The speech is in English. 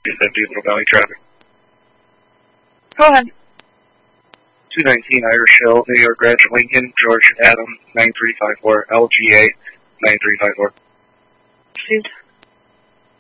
250 Little Valley traffic. Go ahead. 219 Irish Hill, New York Greenwich Lincoln, George Adam, 9354, LGA, 9354. Shoot.